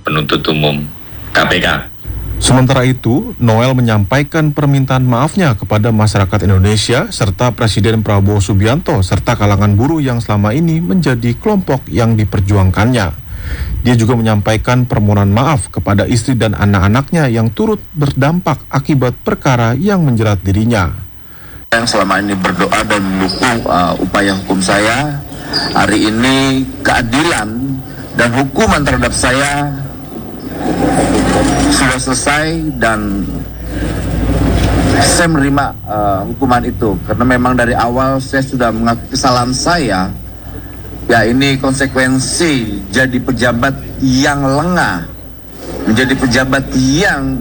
penuntut umum KPK. Sementara itu, Noel menyampaikan permintaan maafnya kepada masyarakat Indonesia serta Presiden Prabowo Subianto serta kalangan buruh yang selama ini menjadi kelompok yang diperjuangkannya. Dia juga menyampaikan permohonan maaf kepada istri dan anak-anaknya yang turut berdampak akibat perkara yang menjerat dirinya. Yang selama ini berdoa dan mendukung upaya hukum saya, hari ini keadilan dan hukuman terhadap saya sudah selesai dan saya menerima hukuman itu karena memang dari awal saya sudah mengakui kesalahan saya. Ya, ini konsekuensi jadi pejabat yang lengah, menjadi pejabat yang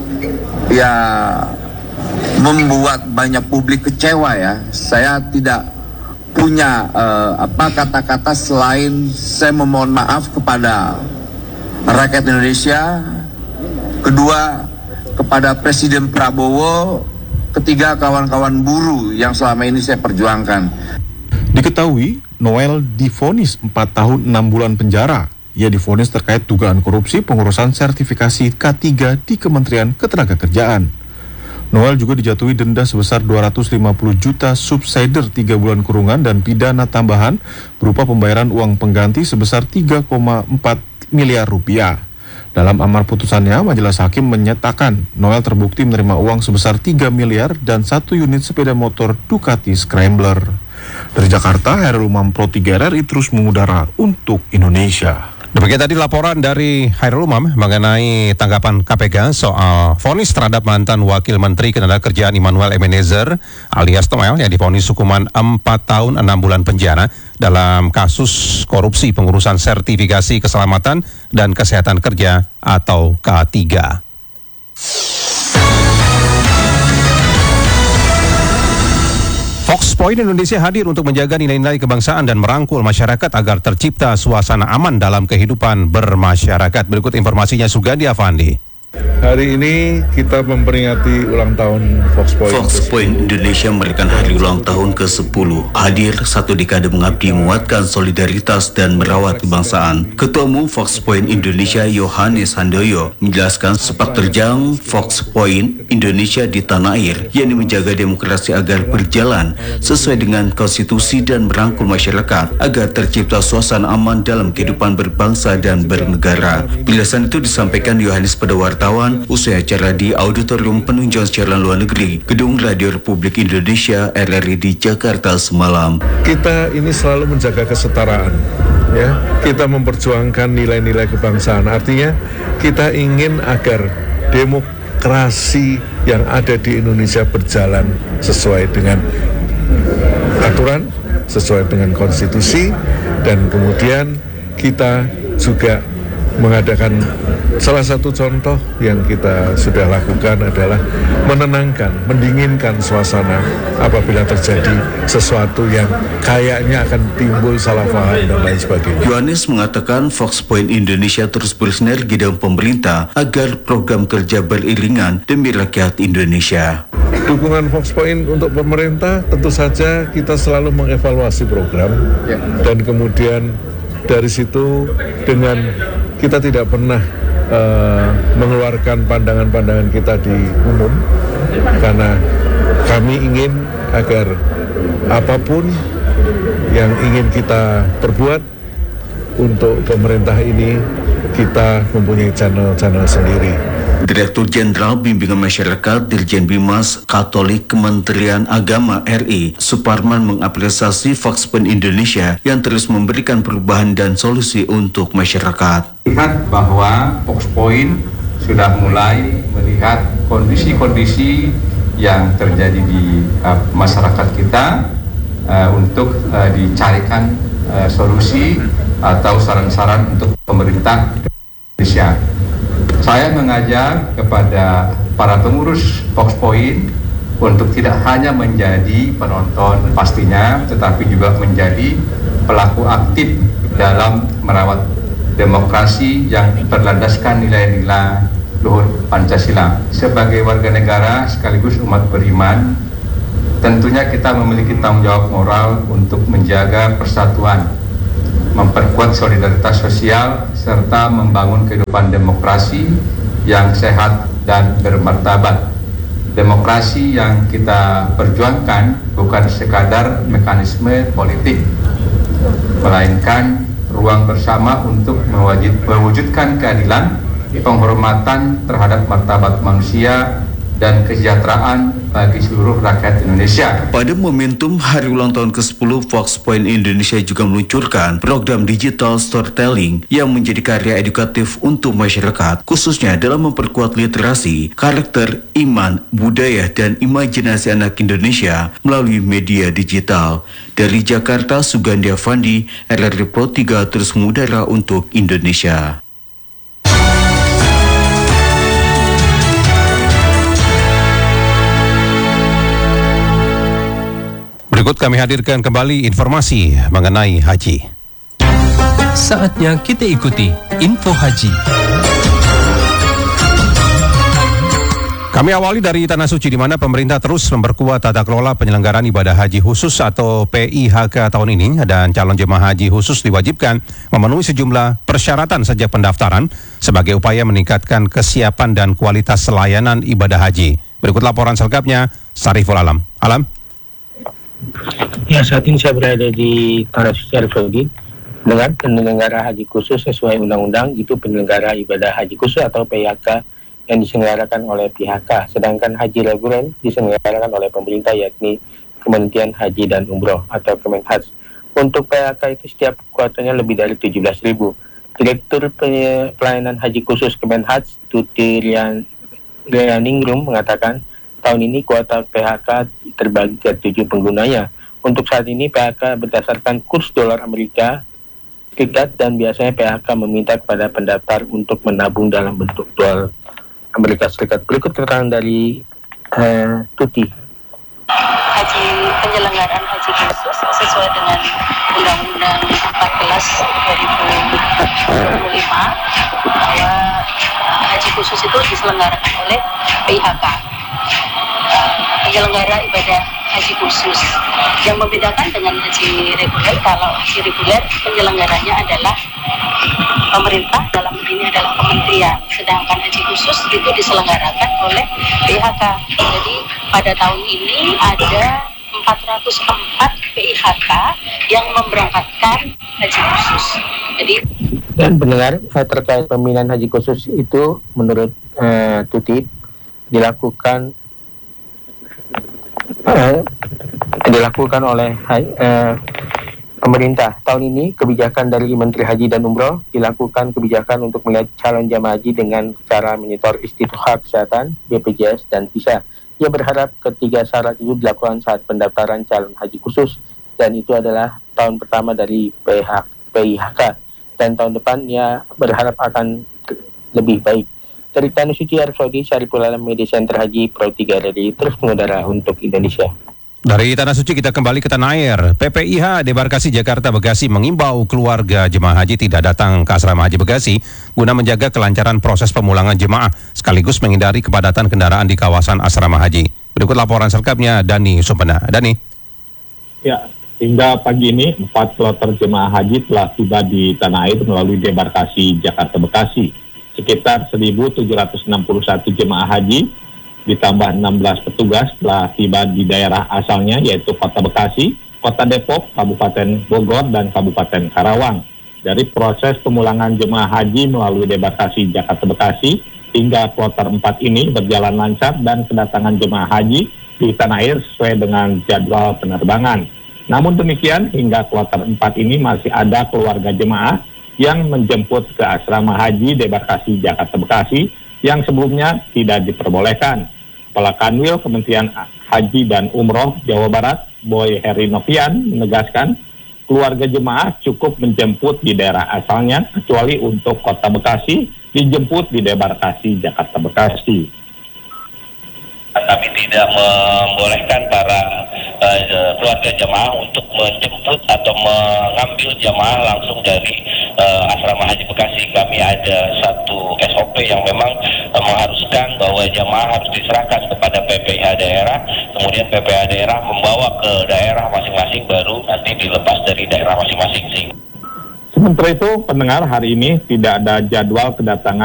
membuat banyak publik kecewa ya. Saya tidak punya kata-kata selain saya memohon maaf kepada rakyat Indonesia, kedua kepada Presiden Prabowo, ketiga kawan-kawan buruh yang selama ini saya perjuangkan. Diketahui, Noel divonis 4 tahun 6 bulan penjara. Ia divonis terkait dugaan korupsi pengurusan sertifikasi K3 di Kementerian Ketenagakerjaan. Noel juga dijatuhi denda sebesar 250 juta subsider 3 bulan kurungan dan pidana tambahan berupa pembayaran uang pengganti sebesar 3,4 miliar rupiah. Dalam amar putusannya, majelis hakim menyatakan Noel terbukti menerima uang sebesar 3 miliar dan 1 unit sepeda motor Ducati Scrambler. Dari Jakarta, Hairul Umam Pro 3 RRI terus mengudara untuk Indonesia. Demikian tadi laporan dari Hairul Umam mengenai tanggapan KPK soal vonis terhadap mantan Wakil Menteri Ketenagakerjaan Immanuel Ebenezer alias Noel yang divonis hukuman 4 tahun 6 bulan penjara dalam kasus korupsi pengurusan sertifikasi keselamatan dan kesehatan kerja atau K3. Fox Point Indonesia hadir untuk menjaga nilai-nilai kebangsaan dan merangkul masyarakat agar tercipta suasana aman dalam kehidupan bermasyarakat. Berikut informasinya Sugandi Avandi. Hari ini kita memperingati ulang tahun Fox Point. Fox Point Indonesia merayakan hari ulang tahun ke-10. Hadir 1 dekade mengabdi menguatkan solidaritas dan merawat kebangsaan. Ketua Umum Fox Point Indonesia Yohanes Handoyo menjelaskan sepak terjang Fox Point Indonesia di tanah air, yakni menjaga demokrasi agar berjalan sesuai dengan konstitusi dan merangkul masyarakat agar tercipta suasana aman dalam kehidupan berbangsa dan bernegara. Penjelasan itu disampaikan Yohanes pada wartawan usai acara di Auditorium Penunjang Siaran Luar Negeri Gedung Radio Republik Indonesia RRI di Jakarta semalam. Kita ini selalu menjaga kesetaraan, ya. Kita memperjuangkan nilai-nilai kebangsaan. Artinya kita ingin agar demokrasi yang ada di Indonesia berjalan sesuai dengan aturan, sesuai dengan konstitusi, dan kemudian kita juga mengadakan salah satu contoh yang kita sudah lakukan adalah menenangkan, mendinginkan suasana apabila terjadi sesuatu yang kayaknya akan timbul salah paham dan lain sebagainya. Yohanes mengatakan Fox Point Indonesia terus bersinergi dengan pemerintah agar program kerja beriringan demi rakyat Indonesia. Dukungan Fox Point untuk pemerintah tentu saja kita selalu mengevaluasi program dan kemudian dari situ dengan kita tidak pernah mengeluarkan pandangan-pandangan kita di umum karena kami ingin agar apapun yang ingin kita perbuat untuk pemerintah ini kita mempunyai channel-channel sendiri. Direktur Jenderal Bimbingan Masyarakat Dirjen Bimas Katolik Kementerian Agama RI Suparman mengapresiasi Fox Point Indonesia yang terus memberikan perubahan dan solusi untuk masyarakat. Lihat bahwa Fox Point sudah mulai melihat kondisi-kondisi yang terjadi di masyarakat kita untuk dicarikan solusi atau saran-saran untuk pemerintah Indonesia. Saya mengajak kepada para pengurus Fox Point untuk tidak hanya menjadi penonton pastinya, tetapi juga menjadi pelaku aktif dalam merawat demokrasi yang berlandaskan nilai-nilai luhur Pancasila. Sebagai warga negara sekaligus umat beriman, tentunya kita memiliki tanggung jawab moral untuk menjaga persatuan memperkuat solidaritas sosial, serta membangun kehidupan demokrasi yang sehat dan bermartabat. Demokrasi yang kita perjuangkan bukan sekadar mekanisme politik, melainkan ruang bersama untuk mewujudkan keadilan, penghormatan terhadap martabat manusia, dan kesejahteraan bagi seluruh rakyat Indonesia. Pada momentum hari ulang tahun ke-10, Fox Point Indonesia juga meluncurkan program digital storytelling yang menjadi karya edukatif untuk masyarakat, khususnya dalam memperkuat literasi, karakter, iman, budaya, dan imajinasi anak Indonesia melalui media digital. Dari Jakarta, Sugandi Avandi, RRI Pro 3 terus mengudara untuk Indonesia. Berikut kami hadirkan kembali informasi mengenai haji. Saatnya kita ikuti info haji. Kami awali dari Tanah Suci, di mana pemerintah terus memperkuat tata kelola penyelenggaraan ibadah haji khusus atau PIHK tahun ini, dan calon jemaah haji khusus diwajibkan memenuhi sejumlah persyaratan sejak pendaftaran sebagai upaya meningkatkan kesiapan dan kualitas layanan ibadah haji. Berikut laporan selengkapnya, Sariful Alam. Alam. Ya, saat ini saya berada di Tanah Suci Arab Saudi. Dengan penyelenggara haji khusus sesuai undang-undang, itu penyelenggara ibadah haji khusus atau PIHK yang diselenggarakan oleh PIHK. Sedangkan haji reguler diselenggarakan oleh pemerintah, yakni Kementerian Haji dan Umroh atau Kemenhaj. Untuk PIHK itu setiap kuotanya lebih dari 17.000. Direktur Pelayanan Haji Khusus Kemenhaj, Tuti Rianingrum, mengatakan tahun ini kuota PHK terbagi ke 7 penggunanya. Untuk saat ini PHK berdasarkan kurs dolar Amerika Serikat, dan biasanya PHK meminta kepada pendaftar untuk menabung dalam bentuk dolar Amerika Serikat. Berikut keterangan dari Tuti. Haji penyelenggaraan haji khusus sesuai dengan Undang-Undang 14 2025 bahwa haji khusus itu diselenggarakan oleh PIHK. Penyelenggara ibadah haji khusus. Yang membedakan dengan haji reguler, kalau haji reguler penyelenggaranya adalah pemerintah, dalam ini adalah kementerian, sedangkan haji khusus itu diselenggarakan oleh PIHK. Jadi pada tahun ini ada 404 PIHK yang memberangkatkan haji khusus. Jadi dan pendengar, terkait pembinaan haji khusus itu menurut Tuti dilakukan oleh pemerintah. Tahun ini kebijakan dari Menteri Haji dan Umroh dilakukan kebijakan untuk melihat calon jamaah haji dengan cara menyetor istighfar kesehatan, BPJS, dan visa. Ia berharap ketiga syarat itu dilakukan saat pendaftaran calon haji khusus, dan itu adalah tahun pertama dari PIHK, dan tahun depan ia berharap akan lebih baik. Dari Tanah Suci Arab Saudi, Syariful Alam, Media Center Haji Pro 3 RRI terus mengudara untuk Indonesia. Dari Tanah Suci kita kembali ke tanah air. PPIH Debarkasi Jakarta Bekasi mengimbau keluarga jemaah haji tidak datang ke asrama haji Bekasi guna menjaga kelancaran proses pemulangan jemaah sekaligus menghindari kepadatan kendaraan di kawasan asrama haji. Berikut laporan selengkapnya Dani Sumpena. Dani. Ya, hingga pagi ini 4 kloter jemaah haji telah tiba di tanah air melalui Debarkasi Jakarta Bekasi. Sekitar 1.761 jemaah haji ditambah 16 petugas telah tiba di daerah asalnya, yaitu Kota Bekasi, Kota Depok, Kabupaten Bogor, dan Kabupaten Karawang. Dari proses pemulangan jemaah haji melalui Debarkasi Jakarta Bekasi hingga kloter 4 ini berjalan lancar dan kedatangan jemaah haji di tanah air sesuai dengan jadwal penerbangan. Namun demikian, hingga kloter 4 ini masih ada keluarga jemaah yang menjemput ke asrama haji Debarkasi Jakarta Bekasi yang sebelumnya tidak diperbolehkan. Kepala Kanwil Kementerian Haji dan Umroh Jawa Barat, Boy Heri Novian, menegaskan keluarga jemaah cukup menjemput di daerah asalnya, kecuali untuk Kota Bekasi dijemput di Debarkasi Jakarta Bekasi. Kami tidak membolehkan para keluarga jemaah untuk menjemput atau mengambil jemaah langsung dari asrama haji Bekasi. Kami ada satu SOP yang memang mengharuskan bahwa jemaah harus diserahkan kepada PPIH daerah, kemudian PPIH daerah membawa ke daerah masing-masing, baru nanti dilepas dari daerah masing-masing. Sementara itu, pendengar, hari ini tidak ada jadwal kedatangan